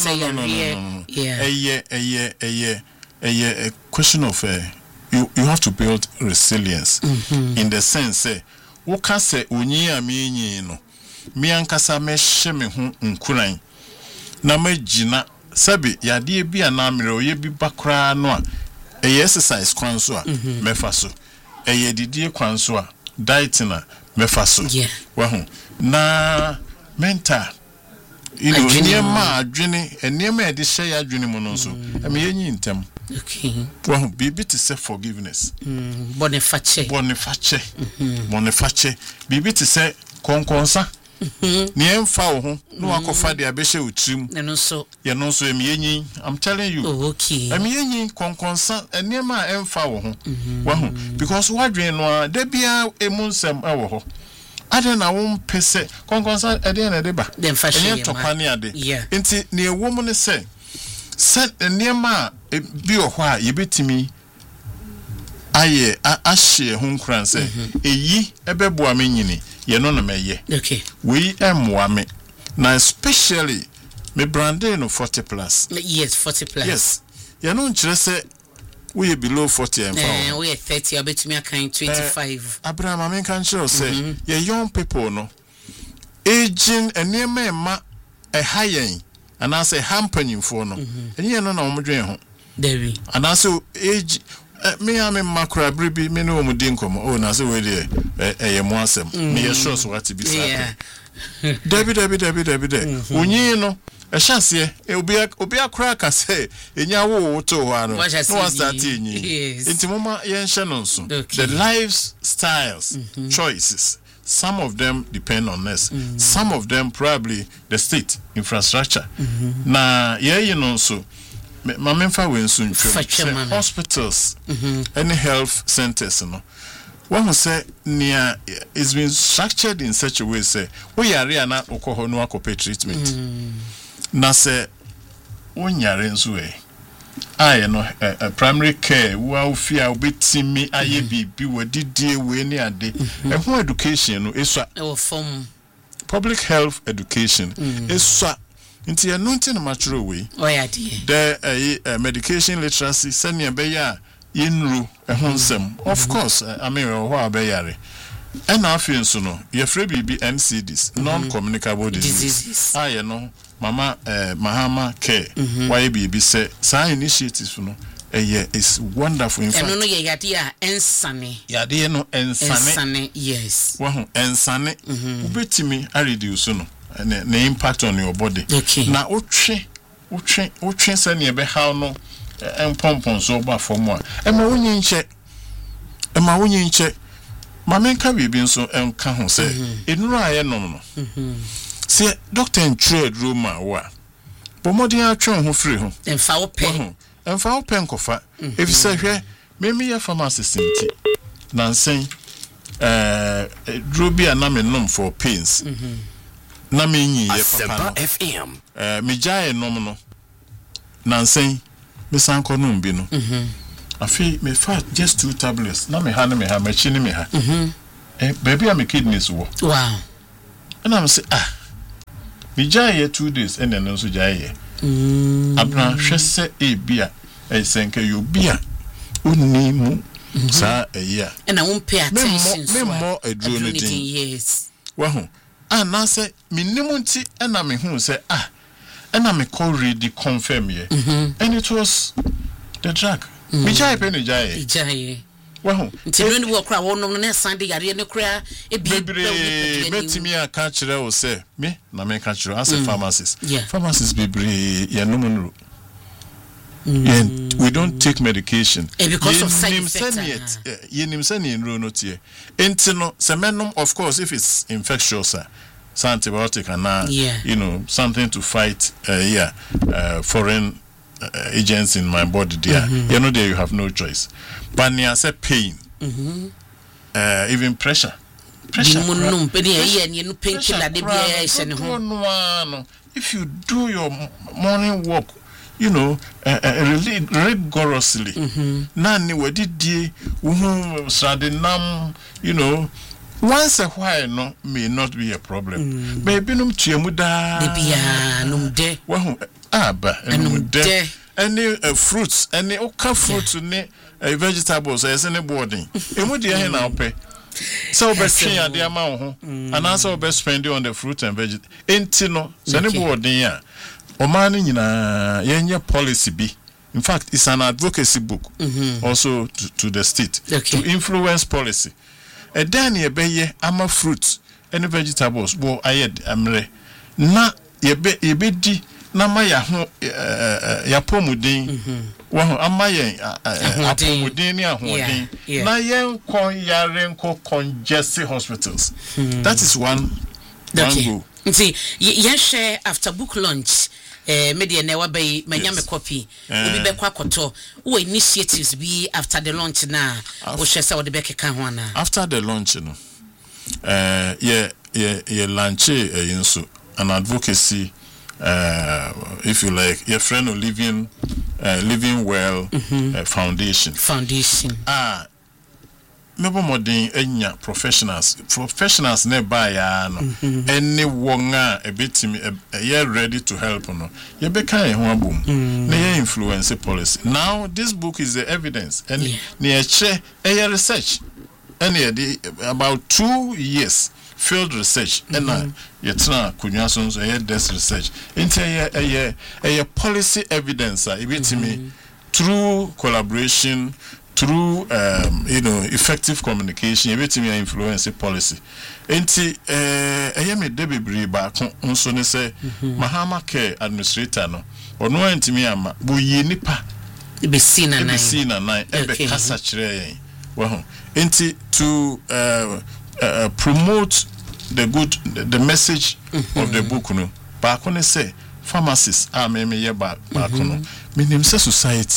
Speaker 8: a question of you have to build resilience in the sense say wo ka say onyi amenyi no me ankasa me hye me ho nkuran na magina sabi yade bi anamre oye bi bakra no a exercise kwan so a mefa so didie kwan so a diet na mefa so wa ho na mental niema adwene niema de hye ya adwene mu no so me yenyi ntem.
Speaker 2: Okay.
Speaker 8: Well, bibi to say forgiveness.
Speaker 2: Boniface.
Speaker 8: Bibi to say konkonsa. Ni emfa wo ho no akofa de abehye utrim.
Speaker 2: No so.
Speaker 8: Ye no so emiyenyi. I'm telling you.
Speaker 2: Oh, okay.
Speaker 8: Emiyenyi konkonsa eniema emfa wo ho. Wa ho because wadwen no da bia emunsem ewo ho. Ade na wo mpese konkonsa ede na de ba.
Speaker 2: Dem fa hye.
Speaker 8: Enye tokwane ade. Enti ne ewo mu ne say set niema bi o hwa yebetimi aye ahye ho nkran se eyi ebebo amenyini ye no meye.
Speaker 2: Okay.
Speaker 8: We emwa me na especially me branding no 40 plus.
Speaker 2: Yes, 40 plus.
Speaker 8: Yes. Ye no nkire se we below 40 and
Speaker 2: we 30 abetimi akan 25.
Speaker 8: Abraham amen kan kire say ye young people no aging eniema ema hayen and I say hampering for no and you know na omdwen ho
Speaker 2: Debbie
Speaker 8: and I say age me am makra bribi me no omudin komo oh na say we dey mo asem me ye sure so what be say Debbie onyi no chance obi akra ka say enya wo to ho ano no start enyi enti mama ye nhye no so the lifestyles choices. Some of them depend on us. Some of them probably the state infrastructure. Na you know so mamemfa we nso ntwe hospitals any health centers no. One who say near it's been structured in such a way say we yare na okoho no akope treatment. Na say wonyare nso I know primary care wo fia obetimi aye bibi wadidie we ni ade ehun education no eswa
Speaker 2: form
Speaker 8: public health education eswa nti ya no nti na matro we the medication literacy senior be ya yinru ehun sem of course I mean ho abeyare and afin so no ye free bibi NCDs non-communicable diseases aye no Mama Mahama care why be say sa initiatives no is wonderful in fact
Speaker 2: no yade a ensane
Speaker 8: yade no
Speaker 2: ensane yes
Speaker 8: wa ho ensane ubetimi a reduce no na impact on your body na otwe se ne be how no empompon so ba form a ema wonyi nche mamenka bibi nso enka ho se enuru aye no say doctor in trade room wa but modern atwon ho free ho
Speaker 2: emfa wo pen
Speaker 8: kofa if you say hwe me ya pharmacist nti nansen drobia na me nom for pains na me nyi ye papa
Speaker 7: FM
Speaker 8: me jae nom no nansen me sanko nom bi no afi me fat just 2 tablets na me ha me chi ni me ha baby am kidneys wo
Speaker 2: wow
Speaker 8: and I'm say me jae 2 days and then so jae abna hwese bia senke yo bia onni mu sa eya
Speaker 2: and I won't pay attention
Speaker 8: me more adro no din
Speaker 2: yes
Speaker 8: wa ho na say minimum nti na me hu say na me call ready confirm here and it was the drug me jai pe no jai wa ho
Speaker 2: nti no ni wo kra wo no na sande yare ne kra e bi
Speaker 8: metimi aka kire wo say me na me ka kire as a pharmacist bebre ye no mo and we don't take medication
Speaker 2: because of side effects.
Speaker 8: Semenum, of course, if it's infectious, antibiotic and you know something to fight foreign agents in my body. There, you know, there you have no choice. But near say pain, even pressure. If you do your morning walk, you know, rigorously. Nani wadidi sadinam, you know, once a while no may not be a problem. Baby num tiamuda
Speaker 2: numde.
Speaker 8: Any fruits, any oka fruits, any vegetables, as any boarding. Emudia na ope. So best train the amount, and also best spend on the fruit and vegetables. Entino, so any boarding ya. Omani nyina yenye policy be. In fact, it's an advocacy book also to the state to influence policy. A then ye be ama fruits any vegetables bo ayed amre na ye be di na ma ya ho ya pomudin wo ama ye apomudin ni ahodin na yen kon yare nko congested hospitals. That is one go.
Speaker 2: See, yen share after book launch media never be manyame copy we be kwakoto wo initiatives be after the launch na wo share say wo de be keka ho na
Speaker 8: after the launch no ye launch yinso an advocacy if you like your friend of living well foundation mebo modern enya professionals ne ba ya no any wonga ebetimi ready to help no ye be kan ho abom na ye influence policy. Now this book is the evidence and ne che research and about 2 years field research and yetra kunwa so desk research into a policy evidence ebetimi through collaboration, through you know, effective communication, everything influence policy. Enti me debebre ba nso ne say Mahama Care administrator no ono antimi ama bo yi nipa
Speaker 2: be seen na
Speaker 8: ebe kasa kire yen wo ho enti to promote the message of the book no ba ko ne say pharmacists me ye ba ko no minim say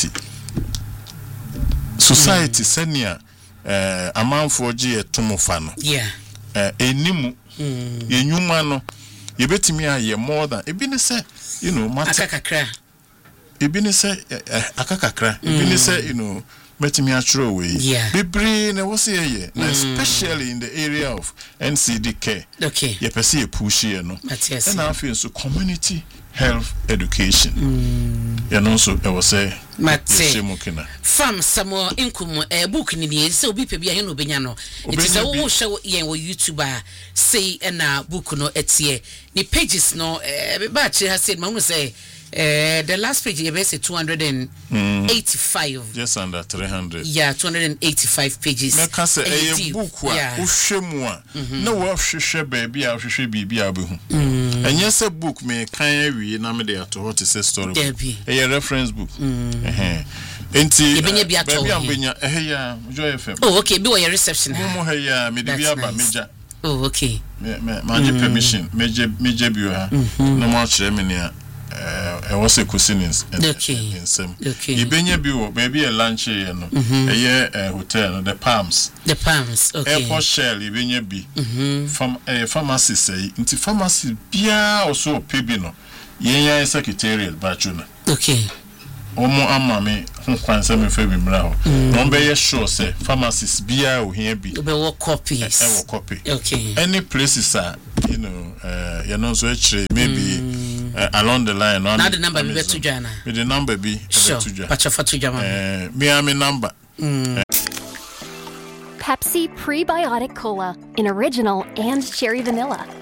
Speaker 8: society senior amanfo gi etomofa no enimu yenyuma no yebetimi aye more than ebini say you know
Speaker 2: akakakra
Speaker 8: ebini say akakakra ebini say you know metimi atro we bibri na wose ye na especially in the area of NCD care ye pese push ye no and I feel so community health education you know so I was say
Speaker 2: from some income book ni say obi pe bia he no benya no it is a wo show yen wo YouTuber say na book no etie ni pages no ba che ha said ma say the last page you say 285
Speaker 8: just under 300
Speaker 2: 285 pages
Speaker 8: na ka say a book wa uhwemu a na wo hwehwe baby a hwehwe bibia be hu enye say book me kan awie na me dey ato what is story a reference book enti baby ambenya ya Joy FM
Speaker 2: okay be your reception
Speaker 8: mo ya me dey bia ba meja
Speaker 2: Oh, okay.
Speaker 8: Major permission, major bio. No more ceremony. I was a cousin in some.
Speaker 2: Okay.
Speaker 8: Ibenya bio, maybe a lunch, a hotel, the Palms.
Speaker 2: The Palms, okay.
Speaker 8: Airport Shell, Ibenya B. From a pharmacy say, into pharmacy, Pia also Pibino. Yea, secretarial, Bachuna.
Speaker 2: Okay.
Speaker 8: Omo amame nkwansa me fa bimra ho no be sure say pharmacists bia o here be
Speaker 2: copies
Speaker 8: copy
Speaker 2: okay
Speaker 8: any places are you know so actually maybe along the line on
Speaker 2: now the number be to jana
Speaker 8: with the number be
Speaker 2: to jana pacha for to jama
Speaker 8: me am number
Speaker 9: Pepsi Prebiotic Cola in original and cherry vanilla.